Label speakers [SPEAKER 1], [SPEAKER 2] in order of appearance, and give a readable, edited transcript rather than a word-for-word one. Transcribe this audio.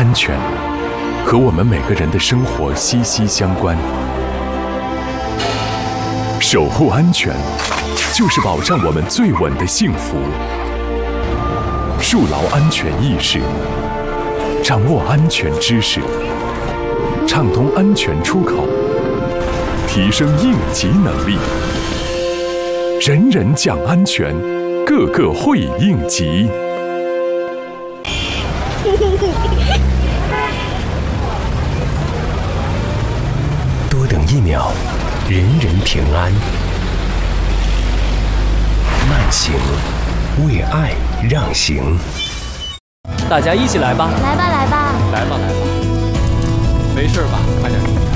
[SPEAKER 1] 安全和我们每个人的生活息息相关。守护安全，就是保障我们最稳的幸福。树牢安全意识，掌握安全知识，畅通安全出口，提升应急能力，人人讲安全，个个会应急。
[SPEAKER 2] 多等1秒，人人平安。慢行，为爱让行。
[SPEAKER 3] 大家一起来吧！
[SPEAKER 4] 来吧，来吧，
[SPEAKER 3] 来吧，来吧！没事吧？快点。